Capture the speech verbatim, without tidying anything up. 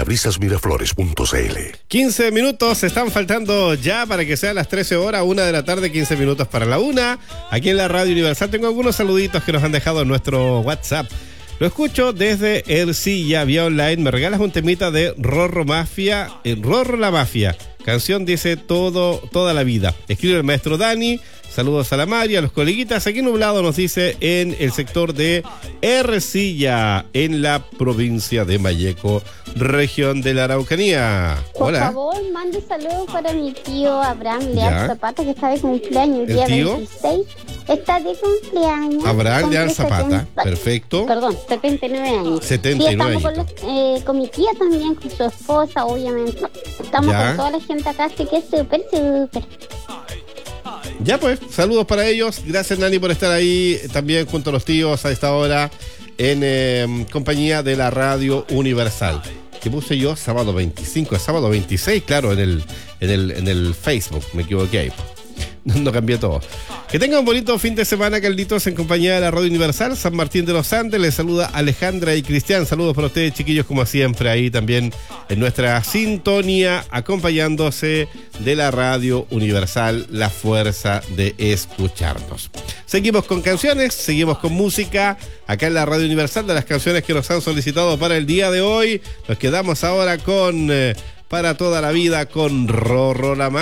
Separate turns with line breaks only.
parabrisas miraflores punto c l.
quince minutos están faltando ya para que sean las trece horas, una de la tarde, quince minutos para la una. Aquí en la Radio Universal tengo algunos saluditos que nos han dejado en nuestro WhatsApp. Lo escucho desde Ercilla, vía online. Me regalas un temita de Rorro Mafia, eh, Rorro la Mafia. Canción dice todo, toda la vida. Escribe el maestro Dani. Saludos a la María, a los coleguitas. Aquí nublado nos dice en el sector de Ercilla, en la provincia de Malleco, región de la Araucanía.
Por
Hola.
favor, mande saludos para mi tío Abraham Leal
Ya.
Zapata, que está de cumpleaños el
¿El
día
tío?
veintiséis. Está de cumpleaños.
Abraham Leal
Cumple
Zapata,
setenta
perfecto.
Perdón, setenta y nueve años.
setenta y nueve
Sí, estamos con, los, eh, con mi tía también, con su esposa, obviamente. Estamos
Ya.
con toda la gente acá, así que es súper, súper.
Ya pues, saludos para ellos. Gracias, Nani, por estar ahí también junto a los tíos a esta hora en eh, compañía de la Radio Universal. Que puse yo sábado veinticinco, sábado veintiséis, claro, en el, en el, en el Facebook, me equivoqué ahí. No, no cambié todo. Que tengan un bonito fin de semana, Carlitos, en compañía de la Radio Universal. San Martín de los Andes, les saluda Alejandra y Cristian. Saludos para ustedes, chiquillos, como siempre, ahí también en nuestra sintonía, acompañándose de la Radio Universal, la fuerza de escucharnos. Seguimos con canciones, seguimos con música, acá en la Radio Universal, de las canciones que nos han solicitado para el día de hoy. Nos quedamos ahora con... Eh, Para toda la vida con Rorro la